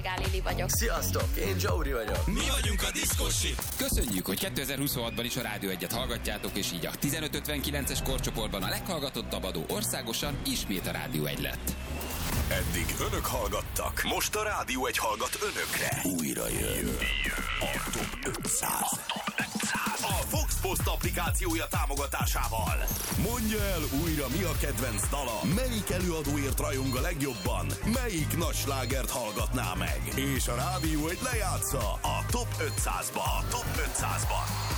Bolgár Lili vagyok. Sziasztok, én Zsauri vagyok. Mi vagyunk a Diszkosi. Köszönjük, hogy 2026-ban is a Rádió 1-et hallgatjátok, és így a 1559-es korcsoportban a leghallgatottabb adó országosan ismét a Rádió 1 lett. Eddig önök hallgattak, most a Rádió 1 hallgat önökre. Újra jön a Top 500. A Fox Post applikációja támogatásával. Mondja el újra, mi a kedvenc dala, melyik előadóért rajong a legjobban, melyik nagy slágert hallgatná meg. És a Rádió 1 lejátsza a Top 500-ba. A Top 500-ban.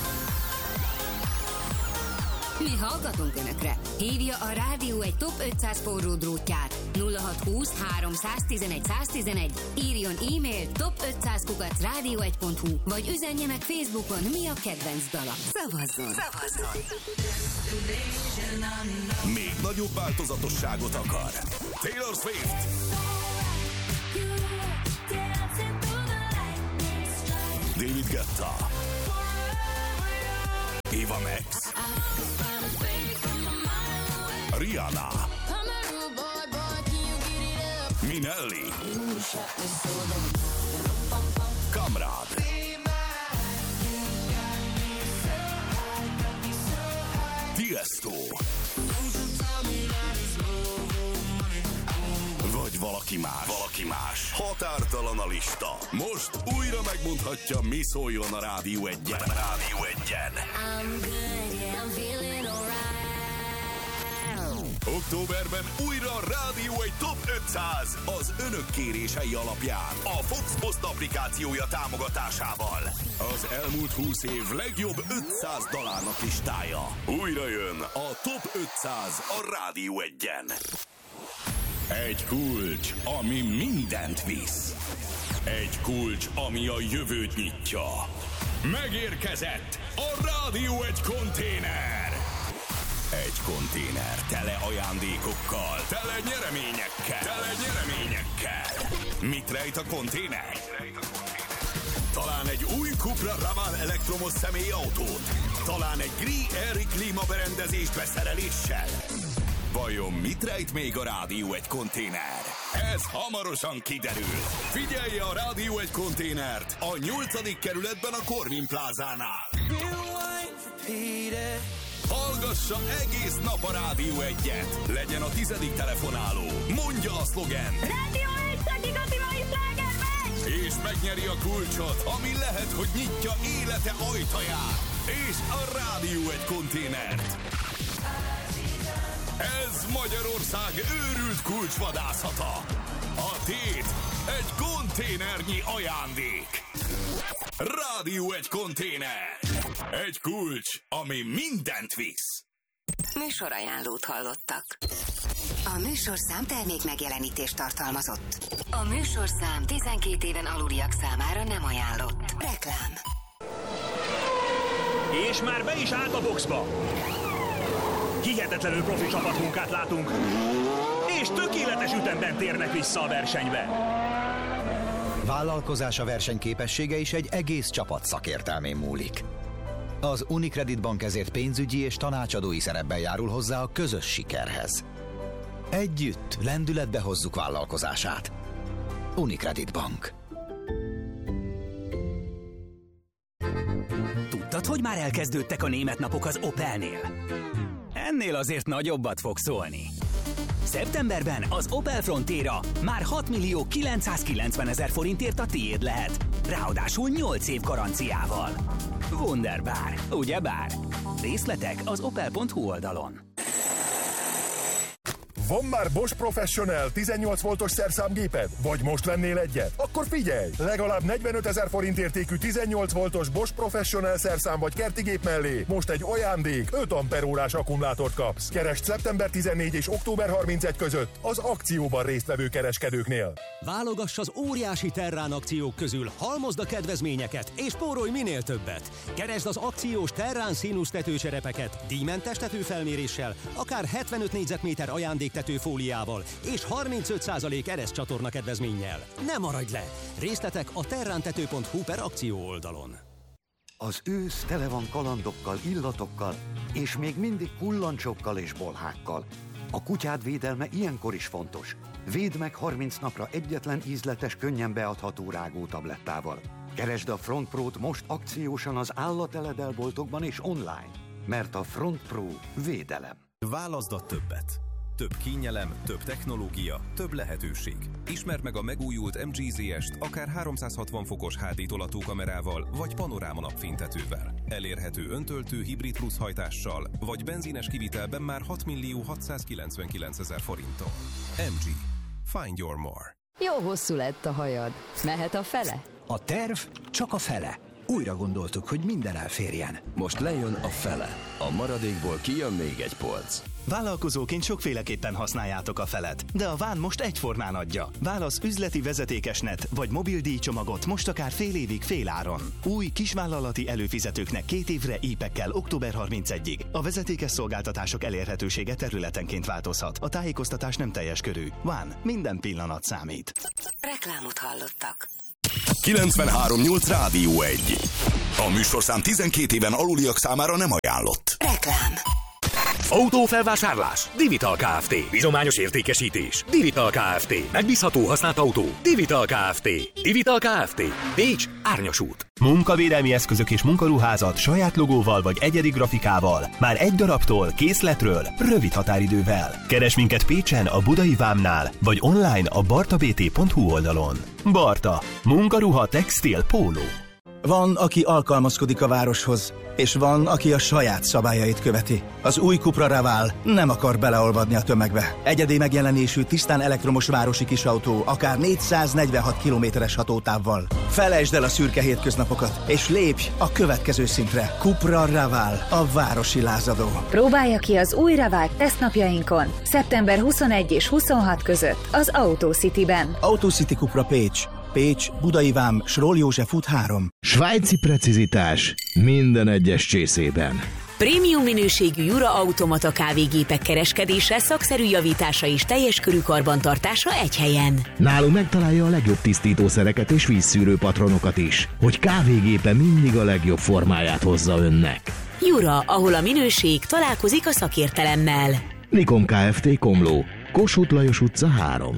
Mi hallgatunk önökre. Hívja a Rádió egy Top 500 forró drótját 0620 311 111, írjon e-mailt top500@radio1.hu, vagy üzenje meg Facebookon, mi a kedvenc dala. Szavazzon! Még nagyobb változatosságot akar. Taylor Swift, David Guetta, Eva Max, Rihanna, Minelli, Kamrad, Tiesto, vagy valaki más. Határtalan a lista. Most újra megmondhatja, mi szóljon a Rádió 1-en. Októberben újra Rádió 1 Top 500 az önök kérései alapján a Fox Post applikációja támogatásával. Az elmúlt 20 év legjobb 500 dalának listája. Újra jön a Top 500 a Rádió 1-en. Egy kulcs, ami mindent visz. Egy kulcs, ami a jövőt nyitja. Megérkezett a Rádió 1 konténer. Egy konténer tele ajándékokkal, tele nyereményekkel. Mit rejt a konténer? Talán egy új Cupra Ravan elektromos személyautót? Talán egy Gree-Air klímaberendezést beszereléssel? Vajon mit rejt még a Rádió 1 konténer? Ez hamarosan kiderül. Figyelje a Rádió 1 konténert a 8. kerületben a Corvin plázánál. Hallgassa egész nap a Rádió 1-et. Legyen a 10. telefonáló. Mondja a szlogent. Rádió 1, csak igazi mai sláger megy! És megnyeri a kulcsot, ami lehet, hogy nyitja élete ajtaját. És a Rádió 1 konténert. Ez Magyarország őrült kulcsvadászata. A tét egy konténernyi ajándék. Rádió 1 konténer. Egy kulcs, ami mindent visz. Műsorajánlót hallottak. A műsorszám termék megjelenítést tartalmazott. A műsorszám 12 éven aluliak számára nem ajánlott. Reklám. És már be is állt a boxba. Hihetetlenül profi csapatmunkát látunk, és tökéletes ütemben térnek vissza a versenybe. Vállalkozása versenyképessége is egy egész csapat szakértelmén múlik. Az Unicredit Bank ezért pénzügyi és tanácsadói szerepben járul hozzá a közös sikerhez. Együtt lendületbe hozzuk vállalkozását. Unicredit Bank. Tudtad, hogy már elkezdődtek a német napok az Opelnél? Ennél azért nagyobbat fog szólni. Szeptemberben az Opel Frontera már 6.990.000 forintért a tiéd lehet. Ráadásul 8 év garanciával. Wunderbar, ugyebár? Részletek az opel.hu oldalon. Van már Bosch Professional 18 voltos szerszámgéped? Vagy most vennél egyet? Akkor figyelj! Legalább 45 000 forint értékű 18 voltos Bosch Professional szerszám vagy kertigép mellé most egy ajándék 5 amperórás akkumulátort kapsz. Keresd szeptember 14 és október 31 között az akcióban résztvevő kereskedőknél. Válogass az óriási Terrán akciók közül, halmozd a kedvezményeket és spórolj minél többet. Keresd az akciós Terrán színusz tetőcserepeket díjmentes tetőfelméréssel, akár 75 négyzetméter ajándéktetőfóliával és 35% eresz csatorna kedvezménnyel. Ne maradj le! Részletek a terrántető.hu/akció oldalon. Az ősz tele van kalandokkal, illatokkal, és még mindig kullancsokkal és bolhákkal. A kutyád védelme ilyenkor is fontos. Védd meg 30 napra egyetlen ízletes, könnyen beadható rágótablettával. Keresd a Front Pro-t most akciósan az állateledelboltokban és online, mert a Front Pro védelem. Válaszd a többet. Több kényelem, több technológia, több lehetőség. Ismerd meg a megújult MG ZS-t akár 360 fokos HD tolatókamerával, vagy panoráma napfénytetővel. Elérhető öntöltő hibrid plusz hajtással, vagy benzines kivitelben már 6.699.000 forinttal. MG. Find your more. Jó hosszú lett a hajad. Mehet a fele? A terv csak a fele. Újra gondoltuk, hogy minden elférjen. Most lejön a fele. A maradékból kijön még egy polc. Vállalkozóként sokféleképpen használjátok a felet, de a Ván most egyformán adja. Válasz üzleti vezetékesnet vagy mobil díjcsomagot most akár fél évig féláron. Új kisvállalati előfizetőknek 2 évre e-pekkel október 31-ig. A vezetékes szolgáltatások elérhetősége területenként változhat. A tájékoztatás nem teljes körű. Ván, minden pillanat számít. Reklámot hallottak. 93.8 Rádió 1. A műsorszám 12 éven aluliak számára nem ajánlott. Reklám. Autófelvásárlás. Divital Kft. Bizományos értékesítés. Divital Kft. Megbízható használt autó. Divital Kft. Divital Kft. Pécs, Árnyas út. Munkavédelmi eszközök és munkaruházat saját logóval vagy egyedi grafikával. Már egy darabtól, készletről, rövid határidővel. Keres minket Pécsen a Budai Vámnál, vagy online a bartabt.hu oldalon. Barta. Munkaruha, textil, póló. Van, aki alkalmazkodik a városhoz, és van, aki a saját szabályait követi. Az új Cupra Raval nem akar beleolvadni a tömegbe. Egyedi megjelenésű, tisztán elektromos városi kisautó, akár 446 kilométeres hatótávval. Felejtsd el a szürke hétköznapokat, és lépj a következő szintre. Cupra Raval, a városi lázadó. Próbálja ki az új Raval tesztnapjainkon, szeptember 21 és 26 között az AutoCity-ben. AutoCity Cupra Pécs. Pécs, Budai Vám, Sroll József út 3. Svájci precizitás minden egyes csészében. Prémium minőségű Jura automata kávégépek kereskedése, szakszerű javítása és teljes körű karbantartása egy helyen. Nálunk megtalálja a legjobb tisztítószereket és vízszűrő patronokat is, hogy kávégépe mindig a legjobb formáját hozza önnek. Jura, ahol a minőség találkozik a szakértelemmel. Nikom Kft. Komló, Kossuth Lajos utca 3.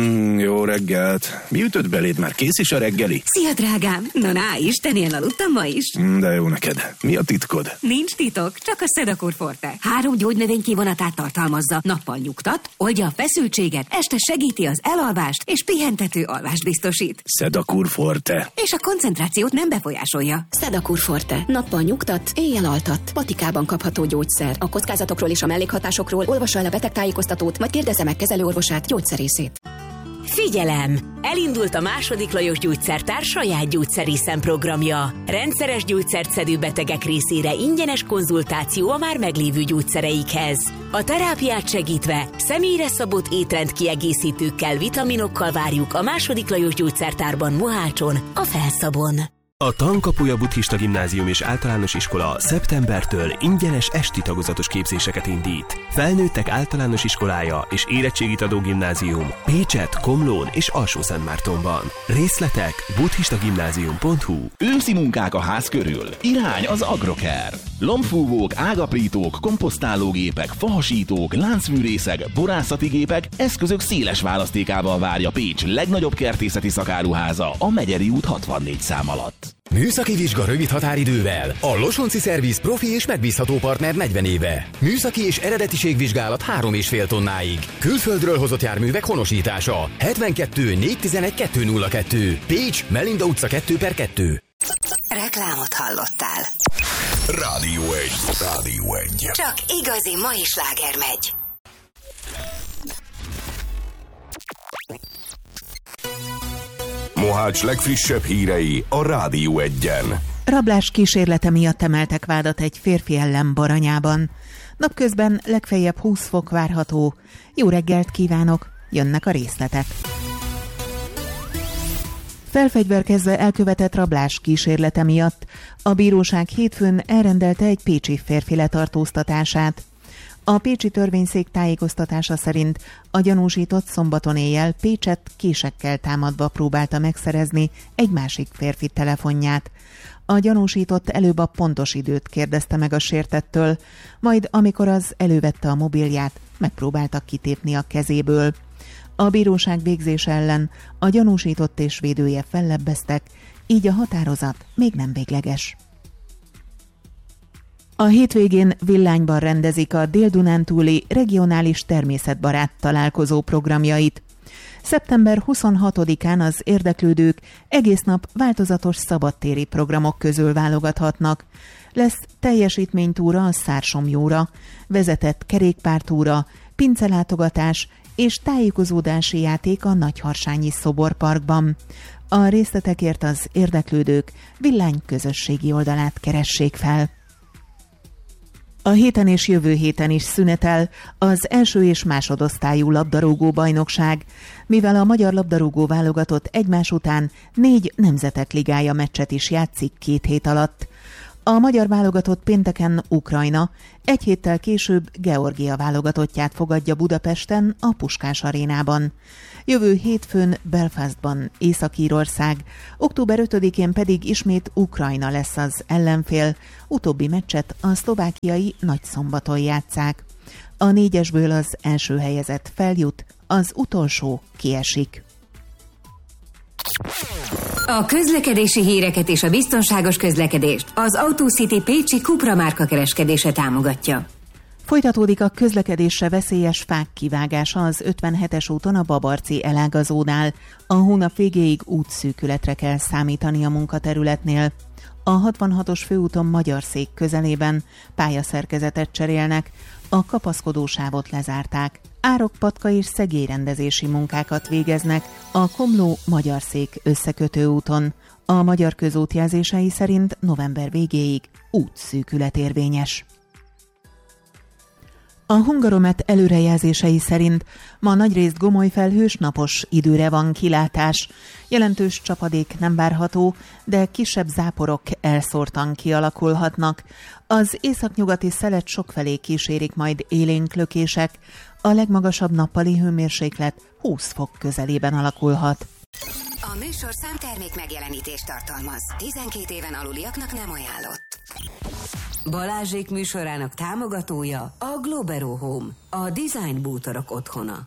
Jó reggelt. Mi ütött beléd? Már kész is a reggeli? Szia, drágám! Na, Istenien aludtam ma is. De jó neked. Mi a titkod? Nincs titok, csak a Sedakur Forte. 3 gyógynövény kivonatát tartalmazza. Nappal nyugtat, oldja a feszültséget, este segíti az elalvást, és pihentető alvást biztosít. Sedakur Forte. És a koncentrációt nem befolyásolja. Sedakur Forte. Nappal nyugtat, éjjel altat. Patikában kapható gyógyszer. A kockázatokról és a mellékhatásokról olvassa el a betegtájékoztatót, majd kérdezze meg kezelőorvosát, gyógyszerészét. Figyelem! Elindult a II. Lajos Gyógyszertár saját gyógyszerészen programja. Rendszeres gyógyszert szedő betegek részére ingyenes konzultáció a már meglévő gyógyszereikhez. A terápiát segítve személyre szabott étrend kiegészítőkkel, vitaminokkal várjuk a II. Lajos Gyógyszertárban Mohácson, a Felszabon. A Tankapuja Buddhista Gimnázium és Általános Iskola szeptembertől ingyenes esti tagozatos képzéseket indít. Felnőttek általános iskolája és érettségit adó gimnázium Pécset, Komlón és Alsó-Szentmártonban. Részletek buddhistagimnázium.hu. Őszi munkák a ház körül. Irány az Agrocare. Lombfúvók, ágaprítók, komposztálógépek, fahasítók, láncműrészek, borászati gépek, eszközök széles választékával várja Pécs legnagyobb kertészeti szakáruháza a Megyeri út 64 szám alatt. Műszaki vizsga rövid határidővel. A Losonci Szerviz profi és megbízható partner 40 éve. Műszaki és eredetiségvizsgálat 3,5 tonnáig. Külföldről hozott járművek honosítása. 72 411 202. Pécs, Melinda utca 2/2. Reklámot hallottál. Rádió 1. Rádió 1. Csak igazi mai sláger megy. Mohács legfrissebb hírei a Rádió 1-en. Rablás kísérlete miatt emeltek vádat egy férfi ellen Baranyában. Napközben legfeljebb 20 fok várható. Jó reggelt kívánok, jönnek a részletek. Felfegyverkezve elkövetett rablás kísérlete miatt a bíróság hétfőn elrendelte egy pécsi férfi letartóztatását. A pécsi törvényszék tájékoztatása szerint a gyanúsított szombaton éjjel Pécset késekkel támadva próbálta megszerezni egy másik férfi telefonját. A gyanúsított előbb a pontos időt kérdezte meg a sértettől, majd amikor az elővette a mobilját, megpróbáltak kitépni a kezéből. A bíróság végzése ellen a gyanúsított és védője fellebbeztek, így a határozat még nem végleges. A hétvégén Villányban rendezik a Dél-Dunántúli regionális természetbarát találkozó programjait. Szeptember 26-án az érdeklődők egész nap változatos szabadtéri programok közül válogathatnak. Lesz teljesítménytúra a Szársomjóra, vezetett kerékpártúra, pincelátogatás és tájékozódási játék a Nagyharsányi Szoborparkban. A részletekért az érdeklődők Villány közösségi oldalát keressék fel. A héten és jövő héten is szünetel az első és másodosztályú labdarúgó bajnokság, mivel a magyar labdarúgó válogatott egymás után 4 nemzetek ligája meccset is játszik 2 hét alatt. A magyar válogatott pénteken Ukrajna, egy héttel később Georgia válogatottját fogadja Budapesten a Puskás arénában. Jövő hétfőn Belfastban Észak-Írország, október 5-én pedig ismét Ukrajna lesz az ellenfél, utóbbi meccset a szlovákiai Nagyszombaton játsszák. A 4-esből az első helyezett feljut, az utolsó kiesik. A közlekedési híreket és a biztonságos közlekedést az AutoCity pécsi Cupra márka kereskedése támogatja. Folytatódik a közlekedésre veszélyes fák kivágása az 57-es úton a Babarci elágazónál. A hónap végéig útszűkületre kell számítani a munkaterületnél. A 66-os főúton Magyarszék közelében pályaszerkezetet cserélnek, a kapaszkodósávot lezárták. Árokpatka és szegélyrendezési munkákat végeznek a Komló-Magyarszék összekötő úton. A Magyar Közút jelzései szerint november végéig útszűkület érvényes. A Hungaromet előrejelzései szerint ma nagyrészt gomolyfelhős napos időre van kilátás. Jelentős csapadék nem várható, de kisebb záporok elszórtan kialakulhatnak. Az északnyugati szelet sokfelé kísérik majd élénk lökések. A legmagasabb nappali hőmérséklet 20 fok közelében alakulhat. A műsorszám termék megjelenítést tartalmaz. 12 éven aluliaknak nem ajánlott. Balázsék műsorának támogatója a Globero Home, a design bútorok otthona.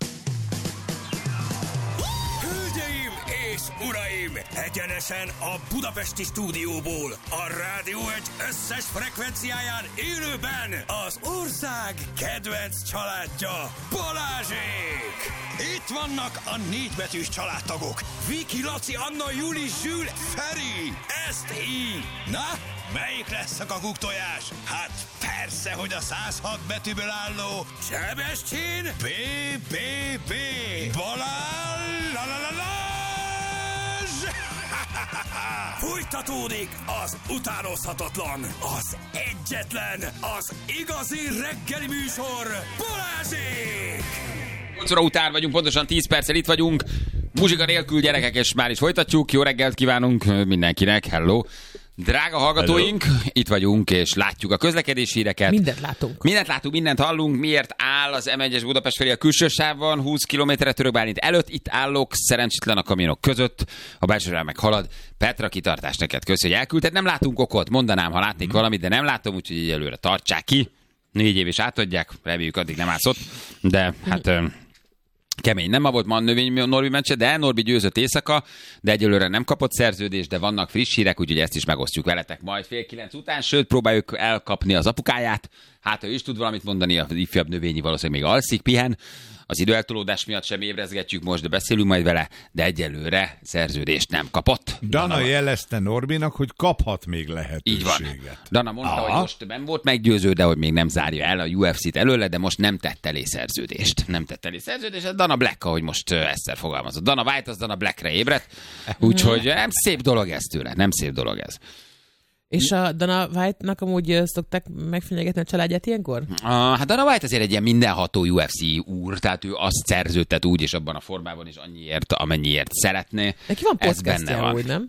Hölgyeim és uraim, egyenesen a budapesti stúdióból, a Rádió egy összes frekvenciáján élőben az ország kedvenc családja, Balázsék! Itt vannak a 4 betűs családtagok, Viki, Laci, Anna, Juli, Zsül, Feri, ezt így. Na, melyik lesz a kakuktojás? Hát persze, hogy a 106 betűből álló Sebestyén BBB Balázs! Folytatódik az utánozhatatlan, az egyetlen, az igazi reggeli műsor, Balázsék! 8 óra után vagyunk, pontosan 10 perccel itt vagyunk. Muzsika nélkül, gyerekek, és már is folytatjuk. Jó reggelt kívánunk mindenkinek, hello! Drága hallgatóink, hello. Itt vagyunk, és látjuk a közlekedési híreket. Mindent látunk. Mindent látunk, mindent hallunk. Miért áll az M1-es Budapest felé a külső sávban, 20 km-re Törökbálint előtt. Itt állok, szerencsétlen a kamionok között. A belsőre meg halad. Petra, kitartást neked, köszi, hogy elküldted. Nem látunk okot, mondanám, ha látnék valamit, de nem látom, úgyhogy így előre tartsák ki. 4 év is átadják, reméljük addig nem állsz ott. De hát... kemény. Nem ma volt ma a Norbi meccse, de Norbi győzött éjszaka, de egyelőre nem kapott szerződést, de vannak friss hírek, úgyhogy ezt is megosztjuk veletek majd 8:30 után, sőt, próbáljuk elkapni az apukáját. Hát ő is tud valamit mondani, az ifjabb növényi valószínűleg még alszik, pihen. Az időeltolódás miatt sem ébrezgetjük most, de beszélünk majd vele, de egyelőre szerződést nem kapott. Dana jelezte Norbinak, hogy kaphat még lehetőséget. Így van. Dana mondta, hogy most nem volt meggyőző, de hogy még nem zárja el a UFC-t előle, de most nem tett elé szerződést. Nem tett elé szerződést, Dana Black, ahogy most Eszter fogalmazott. Dana White az Dana Blackre ébredt, úgyhogy nem szép dolog ez tőle, nem szép dolog ez. És a Dana White-nak amúgy szokták megfenyegetni a családját ilyenkor? Hát Dana White azért egy ilyen mindenható UFC úr, tehát ő azt szerződtet úgy, és abban a formában is annyiért, amennyiért szeretné. Neki van podcastja, úgy nem?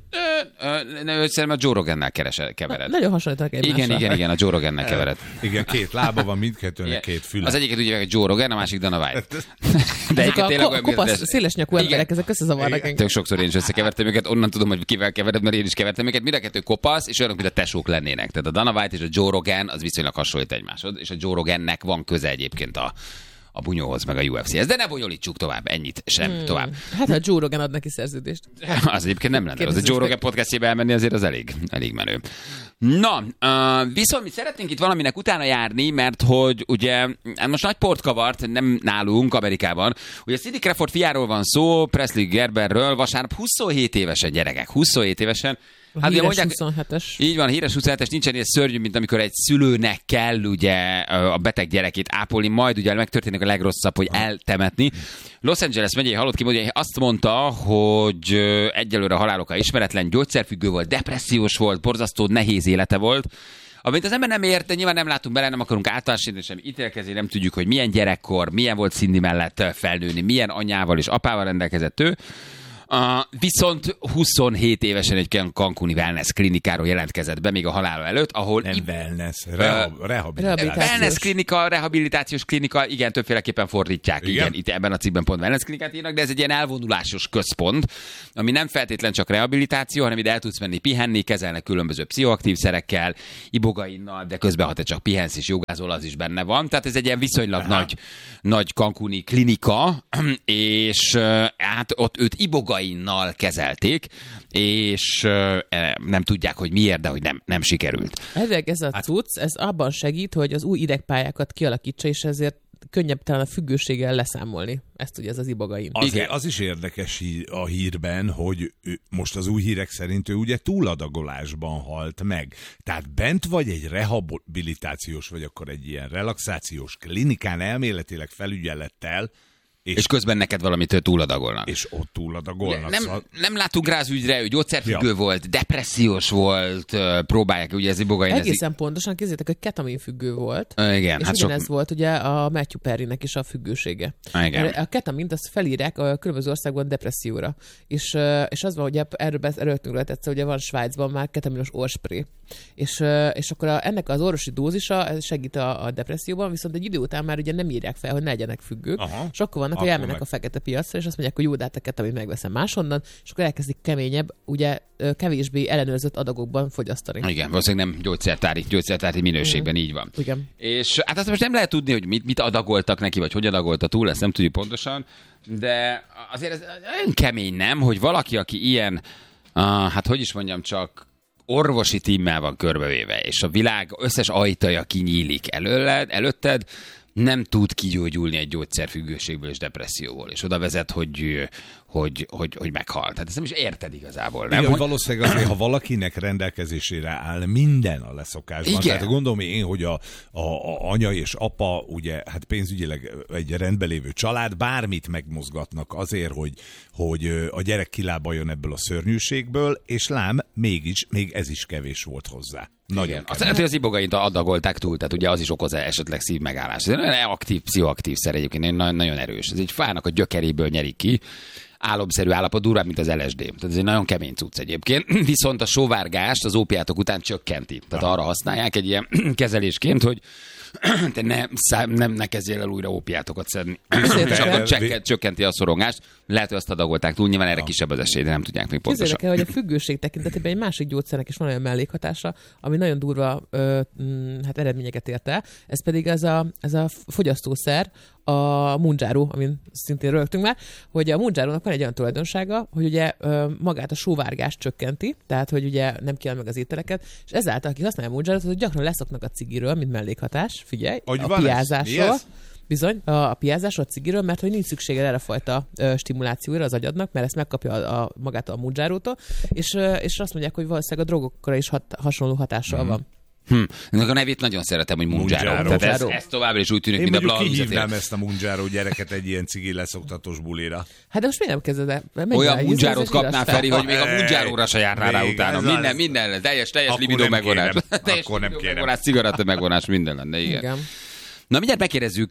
Szerintem a Joe Rogannel kevered. Nagyon hasonlítanak egymásra. Igen, a Joe Rogannel kevered. Igen, két lába van, mindkettőnek két füle. Az egyiket úgy hívják, Joe Rogan, a másik Dana White. De ezek a kopasz, szélesnyakú emberek, ezek összezavarnak engem. Tök sokszor én is összekevertem őket, onnan tudom, hogy kivel kevered, mert én is kevertem őket. Mind a kettő kopasz, és olyanok, mint a tesók lennének. Tehát a Dana White és a Joe Rogan az viszonylag hasonlít egymáshoz, és a Joe Rogannek van köze egyébként a bunyóhoz, meg a UFC-hez. De ne bonyolítsuk tovább, ennyit sem tovább. Hát a Joe Rogan ad neki szerződést. Az egyébként nem lenne. Az a Joe Rogan podcastjébe elmenni azért az elég menő. Na, viszont mi szeretnénk itt valaminek utána járni, mert hogy ugye most nagy port kavart, nem nálunk, Amerikában. Ugye Cindy Crawford fiáról van szó, Presley Gerberről, vasárnap 27 évesen gyerekek, 27 évesen. Hát híres mondják, 27-es. Így van, híres 27-es, nincsen ilyen szörnyű, mint amikor egy szülőnek kell ugye a beteg gyerekét ápolni, majd ugye megtörténik a legrosszabb, hogy eltemetni. Los Angeles megyei halott ki, hogy azt mondta, hogy egyelőre a halál oka ismeretlen, gyógyszerfüggő volt, depressziós volt, borzasztó nehéz élete volt. Amit az ember nem ért, de nyilván nem látunk bele, nem akarunk általánosítani, sem ítélkezni, nem tudjuk, hogy milyen gyerekkor, milyen volt Cindy mellett felnőni, milyen anyával és apával rendelkezett ő. Viszont 27 évesen egy Cancúni wellness klinikáról jelentkezett be még a halála előtt, ahol... Nem wellness, rehabilitációs. Wellness klinika, rehabilitációs klinika, igen, többféleképpen fordítják. Igen, itt ebben a cikkben pont wellness klinikát írnak, de ez egy ilyen elvonulásos központ, ami nem feltétlen csak rehabilitáció, hanem ide el tudsz menni pihenni, kezelnek különböző pszichoaktív szerekkel, ibogainnal, de közben, ha te csak pihensz és jogázol, az is benne van. Tehát ez egy ilyen viszonylag nagy cancúni klinika, és hát ott őt ibogainnal kezelték, és nem tudják, hogy miért, de hogy nem sikerült. Ez a cucc, ez abban segít, hogy az új idegpályákat kialakítsa, és ezért könnyebb talán a függőséggel leszámolni. Ezt tudja ez az ibogain. Az is érdekes a hírben, hogy most az új hírek szerint ő ugye túladagolásban halt meg. Tehát bent vagy egy rehabilitációs, vagy akkor egy ilyen relaxációs klinikán elméletileg felügyelettel, és közben neked valamit túladagolnak. És ott túladagolnak. Nem látunk rá az ügyre, ő gyógyszerfüggő volt, depressziós volt, próbálják, ugye ez ibogain. Egészen pontosan, kézzétek, hogy ketaminfüggő volt. Igen. És ugyanez volt ugye a Matthew Perrynek is a függősége. Igen. A ketamint azt felírják a különböző országban depresszióra. És az van, hogy erről rögtünk egyszer, ugye van Svájcban már ketaminos orrspré. És akkor ennek az orvosi dózisa segít a depresszióban, viszont egy idő után már ugye nem írják fel, hogy ne legyenek függők. És akkor vannak, hogy elmennek a fekete piacra, és azt mondják, hogy jó, de hát a ketamint megveszem máshonnan, és akkor elkezdik keményebb, ugye kevésbé ellenőrzött adagokban fogyasztani. Igen, valószínűleg nem gyógyszertári minőségben, így van. Igen. És hát azt most nem lehet tudni, hogy mit adagoltak neki, vagy hogy adagolta túl, ezt nem tudjuk pontosan, de azért ez olyan kemény, nem, hogy valaki, aki ilyen, hát hogy is mondjam, csak orvosi tímmel van körbevéve, és a világ összes ajtaja kinyílik előtted, nem tud kigyógyulni egy gyógyszerfüggőségből és depresszióból, és oda vezet, hogy meghal. Tehát ezt nem is érted igazából, nem? Igen, valószínűleg azért, ha valakinek rendelkezésére áll minden a leszokásban. Igen. Tehát gondolom én, hogy a anya és apa, ugye, hát pénzügyileg egy rendben lévő család, bármit megmozgatnak azért, hogy a gyerek kilábaljon ebből a szörnyűségből, és lám, mégis, még ez is kevés volt hozzá. Nagyon azt lehet, hogy az ibogaint adagolták túl, tehát ugye az is okoz esetleg szívmegállás. Ez egy aktív, pszichoaktív szer egyébként, nagyon erős. Ez egy fának a gyökeréből nyerik ki, álomszerű állapot, durvább, mint az LSD. Tehát ez egy nagyon kemény cucc egyébként. Viszont a sóvárgást az ópiátok után csökkenti. Tehát arra használják egy ilyen kezelésként, hogy te ne kezdjél el újra ópiátokat szedni. És akkor csökkenti a szorongást. Lehet, hogy azt adagolták túl, nyilván erre kisebb az esély, de nem tudják még pontosan. Képzeljük el, hogy a függőség tekintetében egy másik gyógyszernek is van olyan mellékhatása, ami nagyon durva eredményeket ért el. Ez pedig ez a fogyasztószer, a Mounjaro, amin szintén rögtünk már, hogy a Mounjarónak van egy olyan tulajdonsága, hogy ugye magát a sóvárgást csökkenti, tehát hogy ugye nem kell meg az ételeket, és ezáltal, aki használja a Mounjarót, hogy gyakran leszoknak a cigiről, mint mellékhatás, figyelj, a piázásról. Bizony, a piázásról, a cigiről, mert hogy nincs szüksége erre fajta stimulációra az agyadnak, mert ezt megkapja magát a Mounjarótól, és azt mondják, hogy valószínűleg a drogokra is hasonló hatással van. Ennek a nevét nagyon szeretem, hogy Mounjaro. Tehát ez továbbra is úgy tűnik, mint a Blaha. Én kihívnám ezt a Mounjaro gyereket egy ilyen cigi leszoktatós bulira. Hát de most miért nem kezded el? Olyan Mounjarot kapnál, Feri, hogy még a Mounjaróra se járnál rá utána. Minden teljes libidó megvonás. Akkor nem kérem. Cigaretta megvonás, minden lenne, igen. Na, mindjárt megkérdezzük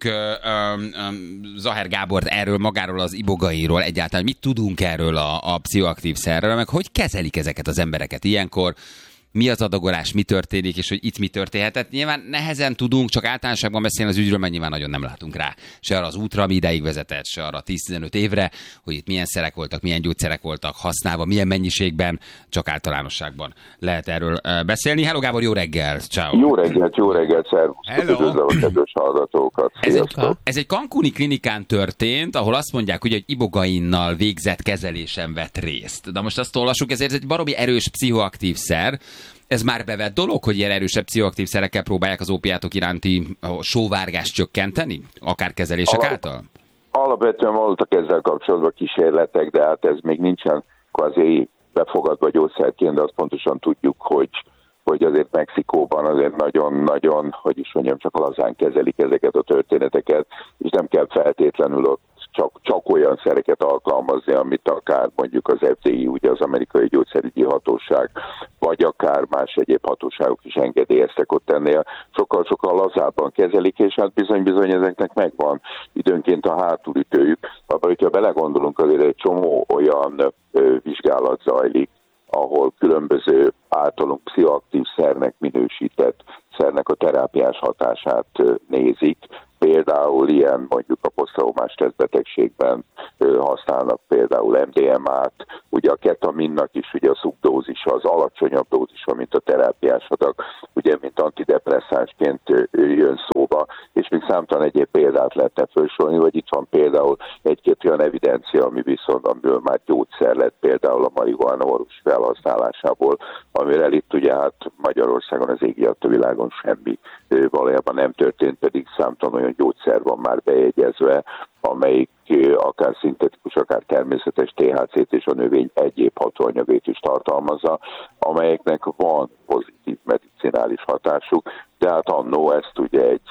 Zahár Gábort erről, magáról az ibogairól, egyáltalán mit tudunk erről a pszichoaktív szerről, meg hogy kezelik ezeket az embereket ilyenkor, mi az adagolás, mi történik, és hogy itt mi történhetett. Nyilván nehezen tudunk csak általánosságban beszélni az ügyről, mert nyilván nagyon nem látunk rá. Se arra az útra, ami ideig vezetett, se arra 10-15 évre, hogy itt milyen szerek voltak, milyen gyógyszerek voltak használva, milyen mennyiségben, csak általánosságban lehet erről beszélni. Hello Gábor, jó reggel! Ciao. Jó reggelt, szervusztok, üdvözlöm a kedves hallgatókat. Ez egy cancúni klinikán történt, ahol azt mondják, hogy ibogainnal végzett kezelésen vett részt. De most azt olvasjuk, ezért egy baromi erős pszichoaktív szer. Ez már bevett dolog, hogy ilyen erősebb pszichoaktív szerekkel próbálják az ópiátok iránti sóvárgást csökkenteni? Akár kezelések által? Alapvetően voltak ezzel kapcsolatban kísérletek, de hát ez még nincsen kvázi befogadva gyógyszerként, de azt pontosan tudjuk, hogy azért Mexikóban azért nagyon-nagyon, hogy is mondjam, csak lazán kezelik ezeket a történeteket, és nem kell feltétlenül ott csak olyan szereket alkalmazni, amit akár mondjuk az FDI, ugye az Amerikai Gyógyszerügyi Hatóság, vagy akár más egyéb hatóságok is engedélyeztek ott ennél. Sokkal lazábban kezelik, és hát bizony ezeknek megvan időnként a hátulütőjük. Abban, hogyha belegondolunk, azért egy csomó olyan vizsgálat zajlik, ahol különböző általunk pszichoaktív szernek minősített szernek a terápiás hatását nézik. Például ilyen mondjuk a posztraumás stresszbetegségben használnak például MDMA-t, ugye a ketaminnak is ugye a szubdózisa, az alacsonyabb dózisa, mint a terápiás adag, ugye mint antidepresszánsként jön szóba, és még számtalan egyéb példát lehetne felsorolni, vagy itt van például egy-két olyan evidencia, ami viszont, amiből már gyógyszer lett, például a marihuána orvosi felhasználásából, amivel itt ugye hát Magyarországon az égi adta világon semmi valójában nem történt, pedig számtalan olyan gyógyszer van már bejegyezve, amelyik akár szintetikus, akár természetes THC-t és a növény egyéb hatóanyagét is tartalmazza, amelyeknek van pozitív medicinális hatásuk, de hát annó ezt ugye egy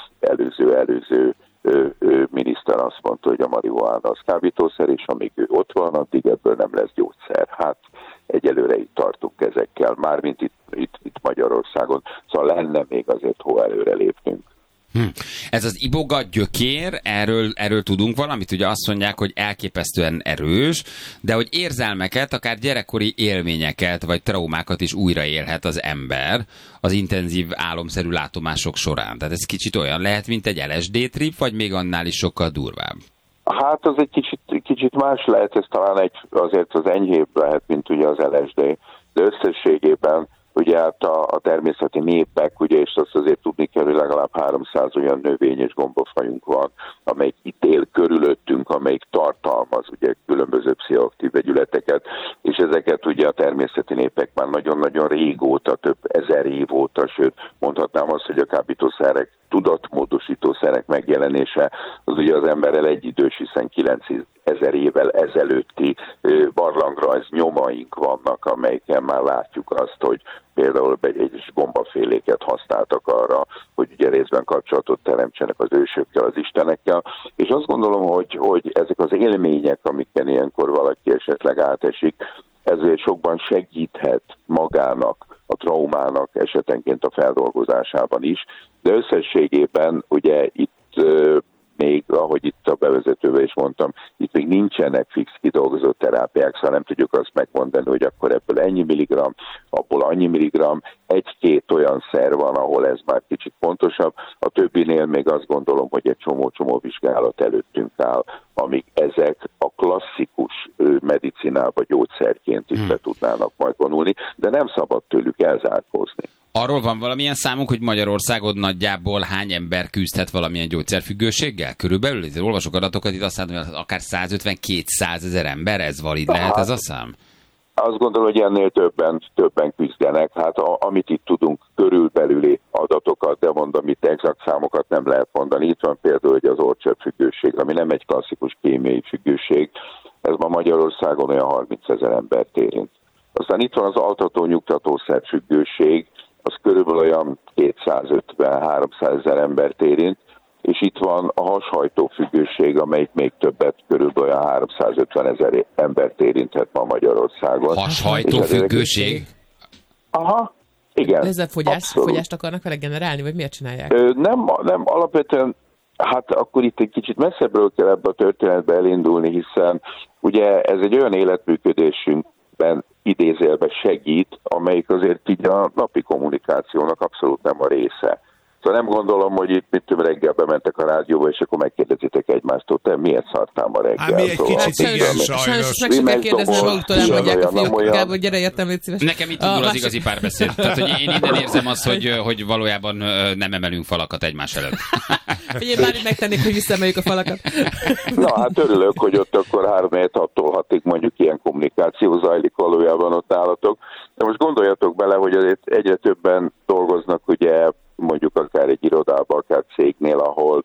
előző miniszter azt mondta, hogy a marihuána az kábítószer, és amíg ő ott van, addig ebből nem lesz gyógyszer. Hát egyelőre itt tartunk ezekkel, mármint itt Magyarországon, szóval lenne még azért hol előre lépnünk. Ez az iboga gyökér, erről tudunk valamit, ugye azt mondják, hogy elképesztően erős, de hogy érzelmeket, akár gyerekkori élményeket, vagy traumákat is újraélhet az ember az intenzív álomszerű látomások során. Tehát ez kicsit olyan lehet, mint egy LSD trip, vagy még annál is sokkal durvább? Hát az egy kicsit más lehet, ez talán azért az enyhébb lehet, mint ugye az LSD, de összességében ugye hát a természeti népek, ugye, és azt azért tudni kell, hogy legalább 300 olyan növény és gombafajunk van, amelyik itt él körülöttünk, amelyik tartalmaz ugye különböző pszichoaktív vegyületeket, és ezeket ugye a természeti népek már nagyon-nagyon régóta, több ezer év óta, sőt mondhatnám azt, hogy a kábítószerek, tudatmódosító szerek megjelenése az ugye az emberrel egyidős, hiszen 9000 évvel ezelőtti barlangrajz nyomaink vannak, amelyeken már látjuk azt, hogy például egy gombaféléket használtak arra, hogy ugye részben kapcsolatot teremtsenek az ősökkel, az istenekkel, és azt gondolom, hogy ezek az élmények, amiken ilyenkor valaki esetleg átesik, ezért sokban segíthet magának, a traumának esetenként a feldolgozásában is, de összességében ugye itt még, ahogy itt a bevezetőben is mondtam, itt még nincsenek fix kidolgozott terápiák, szóval nem tudjuk azt megmondani, hogy akkor ebből ennyi milligramm, abból annyi milligramm, egy-két olyan szer van, ahol ez már kicsit pontosabb, a többinél még azt gondolom, hogy egy csomó vizsgálat előttünk áll, amíg ezek a klasszikus medicinába gyógyszerként is be tudnának majd vonulni, de nem szabad tőlük elzárkózni. Arról van valamilyen számunk, hogy Magyarországon nagyjából hány ember küzdhet valamilyen gyógyszerfüggőséggel? Körülbelül? Olvasok adatokat, itt azt mondom, hogy akár 150-200 ezer ember, ez valid lehet ez a szám? Azt gondolom, hogy ennél többen küzdenek. Hát amit itt tudunk, körülbelüli adatokat, de mondom, itt exakt számokat nem lehet mondani. Itt van például, hogy az orrcsepp-függőség, ami nem egy klasszikus kémiai függőség, ez ma Magyarországon olyan 30 000 embert érint. Aztán itt van az altató-nyugtatószer függőség, az körülbelül olyan 250-300 000 embert érint, és itt van a hashajtó függőség, amelyik még többet, körülbelül olyan 350 000 embert érinthet ma Magyarországon. Hashajtó függőség? Aha, igen. De ezzel fogyást akarnak vele generálni, vagy miért csinálják? Nem, alapvetően Hát akkor itt egy kicsit messzebbről kell ebbe a történetbe elindulni, hiszen ugye ez egy olyan életműködésünkben idézélbe segít, amelyik azért így a napi kommunikációnak abszolút nem a része. Szóval nem gondolom, hogy itt mit reggel bementek a rádióba, és akkor megkérdezitek egymástól, te miért szartál ma reggel? Hát mi egy kicsit igen, sajnos. Meg sem kell kérdezni, maguk elmondják a fiúk, Gábor, gyere, jöttem, légy szíves. Nekem itt indul az igazi párbeszéd. Tehát, hogy én innen érzem azt, hogy valójában nem emelünk falakat egymás előtt. Figyelj, bármit megtennék, hogy visszaemeljük a falakat. Na, hát örülök, hogy ott akkor 3-6-tól 6-ig mondjuk ilyen kommunikáció zajlik valójában ott állatok. De most gondoljatok bele, hogy azért egyre többen dolgoznak ugye mondjuk akár egy irodában, akár cégnél,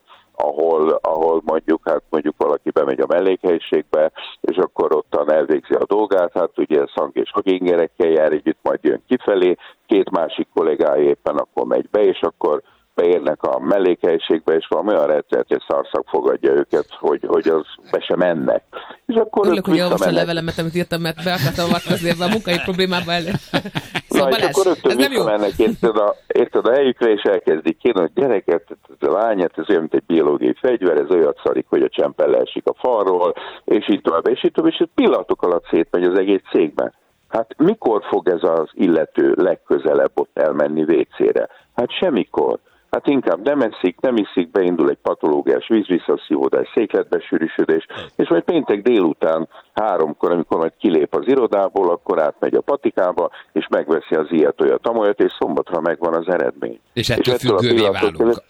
ahol mondjuk valaki bemegy a mellékhelyiségbe, és akkor ottan elvégzi a dolgát, hát ugye szang és hagingerekkel jár együtt, majd jön kifelé, 2 másik kollégája éppen akkor megy be, és akkor beérnek a mellékhelyiségbe, és valami olyan rendszeres szarszak fogadja őket, hogy az be sem mennek. És akkor örülök, hogy olvasd a levelemet, amit írtam, mert be akartam avatkozni ebbe a munkai problémába elé. Szóval és akkor rögtön visszamennek, érted a helyükre, és elkezdik kérni, hogy gyereket, ez a lányát, ez olyan, mint egy biológiai fegyver, ez olyat szarik, hogy a csempel leesik a falról, és így tovább, és pillanatok alatt szétmegy az egész cégben. Hát mikor fog ez az illető legközelebb ott elmenni WC-re? Hát semmikor. Hát inkább nem iszik, beindul egy patológiás vízvisszaszívódás, székletbesűrűsödés, és majd péntek délután 3-kor, amikor majd kilép az irodából, akkor átmegy a patikába, és megveszi az ilyet, olyat, amolyat, és szombatra megvan az eredmény. És ettől függővé válunk.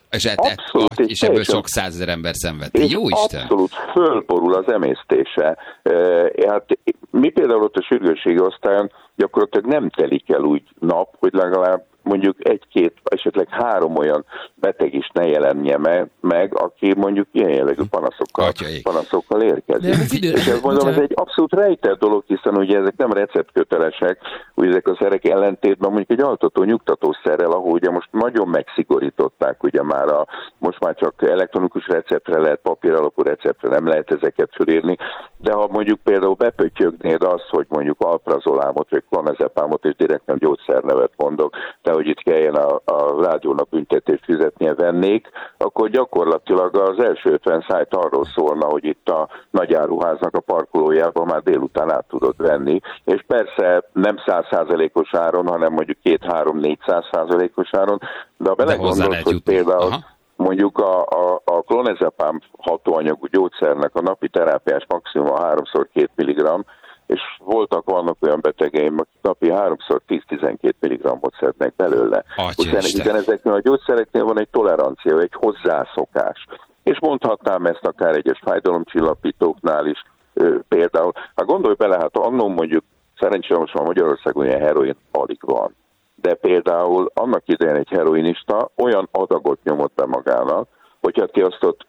És ebből sok 100 000 ember szenved. Jó Isten! Abszolút fölborul az emésztése. Hát mi például ott a sürgősségi osztályon gyakorlatilag nem telik el úgy nap, hogy legalább mondjuk 1-2, esetleg 3 olyan beteg is ne jelenje meg, aki mondjuk ilyen jellegű panaszokkal érkezik. És ezt mondom, ez egy abszolút rejtett dolog, hiszen ugye ezek nem receptkötelesek, hogy ezek a szerek ellentétben mondjuk egy altató nyugtatószerrel, ahol ugye most nagyon megszigorították, ugye most már csak elektronikus receptre lehet, papír alapú receptre nem lehet ezeket fölírni, de ha mondjuk például bepöttyögnéd azt, hogy mondjuk alprazolámot vagy klonazepámot, és direkt nem gyógyszernevet mondok, de hogy itt kelljen a rádiónak büntetést fizetnie vennék, akkor gyakorlatilag az első 50 szájt arról szólna, hogy itt a nagyáruháznak a parkolójában már délután át tudod venni, és persze nem 100%-os áron, hanem mondjuk 2-3-400%-os áron, de ha belegondolsz, hogy például mondjuk a klonazepam hatóanyagú gyógyszernek a napi terápiás maximum 3x2 mg, és vannak olyan betegeim, akik napi 3x10-12 mg-ot szednek belőle. Hiszen ezeknél a gyógyszereknél van egy tolerancia, egy hozzászokás. És mondhatnám ezt akár egyes fájdalomcsillapítóknál is például. Hát gondolj bele, hát annól mondjuk, szerencsére most már Magyarországon ilyen heroin alig van. De például annak idején egy heroinista olyan adagot nyomott be magának, hogyha ti azt ott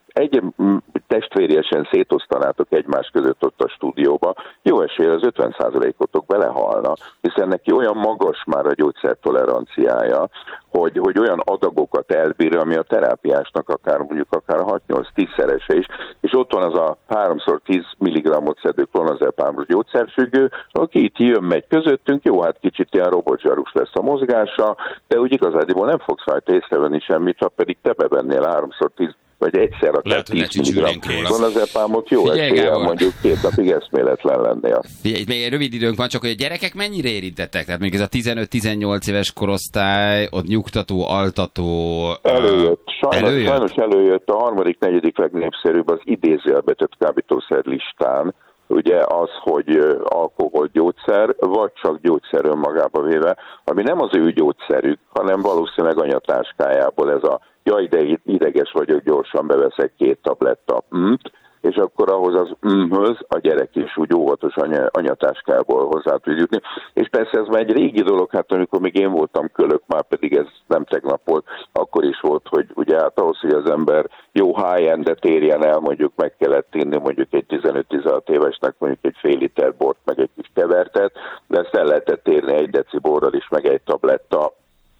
testvériesen szétosztanátok egymás között ott a stúdióba, jó esélye az 50%-otok belehalna, hiszen neki olyan magas már a gyógyszertoleranciája, hogy olyan adagokat elbír, ami a terápiásnak akár 6-8-10-szerese is, és ott van az a 3x10 mg-ot szedő klonazepámos gyógyszerfüggő, aki itt jön-megy közöttünk, jó, hát kicsit ilyen robotzsarus lesz a mozgása, de úgy igazából nem fogsz rajta észrevenni semmit, ha pedig te bevennél 3x10 vagy egyszer akár 10 mg klonazepámot, jó eséllyel mondjuk 2 napig eszméletlen lennél. Figyelj, még rövid időnk van, csak hogy a gyerekek mennyire érintettek? Tehát még ez a 15-18 éves korosztály, ott nyugtató, altató... Előjött. Sajnos előjött a 3.-4. legnépszerűbb az idézőjelbetett kábítószer listán, ugye az, hogy alkoholgyógyszer, vagy csak gyógyszer önmagába véve, ami nem az ő gyógyszerük, hanem valószínűleg anyatáskájából ez a jaj, de ideges vagyok, gyorsan beveszek 2 tabletta és akkor ahhoz az höz a gyerek is úgy óvatos anyatáskából hozzá tud jutni. És persze ez már egy régi dolog, hát amikor még én voltam kölök, már pedig ez nem tegnap volt, akkor is volt, hogy ugye hát ahhoz, hogy az ember jó high-endet érjen el, mondjuk meg kellett inni mondjuk egy 15-16 évesnek mondjuk egy fél liter bort, meg egy kis kevertet, de ezt el lehetett érni 1 deci borral is, meg 1 tabletta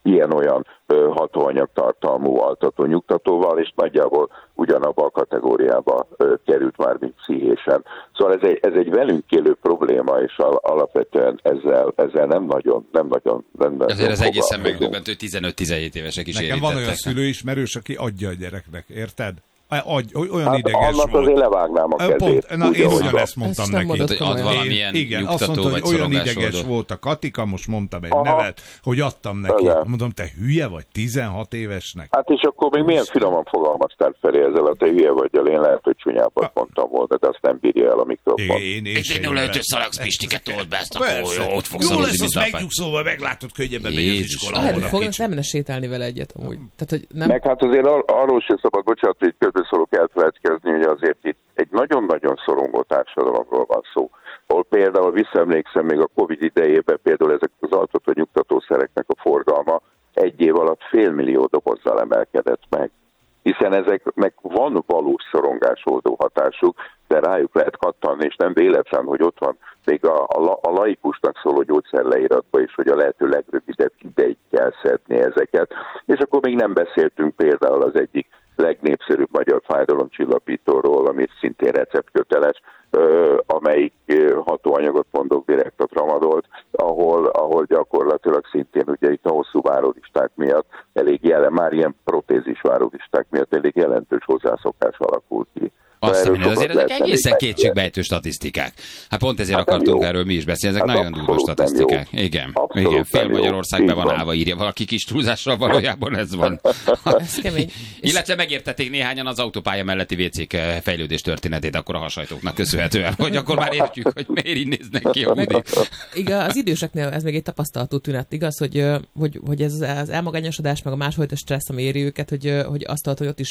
ilyen-olyan hatóanyag tartalmú altató nyugtatóval, és nagyjából ugyanabba a kategóriába került már, mint pszichésen. Szóval ez egy velünk élő probléma, és alapvetően ezzel nem nagyon azért az egészen megdöbbentő, 15-17 évesek is érintettek. Nekem van olyan szülőismerős, aki adja a gyereknek, érted? Olyan ideges annak volt. azért levágnám a kezét. Én ugyanezt mondtam neki. Hogy ad valamilyen igen, nyugtató, azt mondta, vagy hogy olyan ideges szorongásoldó. volt a Katika, most mondtam egy nevet, hogy adtam neki. Mondom, te hülye vagy 16 évesnek? Hát és akkor még milyen finoman fogalmaztál felé ezzel, a te hülye vagyjal, én lehet, hogy csúnyábbat mondtam volna, de azt nem bírja el a mikrofon. Egy 0-5-ös szalagsz Pistiket told be ezt, akkor ott fogsz jó aludni, lesz, azt mint apád. megnyugszolva, meglátod, könnyebben megy az iskola. Nem menne sétálni vele egyet amúgy. Tehát, hogy nem... Meg hát azért arról sem szabad, bocsánat, hogy közbeszólok, elfelejtkezni, hogy azért itt egy nagyon-nagyon szorongó társadalomról van szó. Ahol például visszaemlékszem még a Covid idejében például ezek az altató nyugtatószereknek a forgalma egy év alatt 500 000 dobozzal emelkedett meg. Hiszen ezeknek van valós szorongásoldó hatásuk, de rájuk lehet kattanni, és nem véletlen, hogy ott van még a laikusnak szóló gyógyszerleíratban is, hogy a lehető legrövidebb ideig kell szedni ezeket. És akkor még nem beszéltünk például az egyik legnépszerűbb magyar fájdalomcsillapítóról, ami szintén receptköteles, amelyik hatóanyagot mondok direkt a tramadolt, ahol gyakorlatilag szintén ugye itt a hosszú várólisták miatt már ilyen protézis várólisták miatt elég jelentős hozzászokás alakult ki. Azt mondja, azért ezek egészen kétségbejtő statisztikák. Hát pont ezért akartunk erről mi is beszélni, ezek nagyon durva statisztikák. Igen, fél Magyarország be van állva, írja valaki kis túlzással, valójában ez van. Ez kemény. Illetve megértették néhányan az autópálya melletti WC-k fejlődés történetét akkor a hasajtóknak köszönhetően, hogy akkor már értjük, hogy miért így néznek ki a budi. Igen, az időseknél ez még egy tapasztalatú tünet, igaz, hogy ez az elmagányosodás, meg a másfajta stressz, ami éri őket, hogy azt tudod, hogy ott is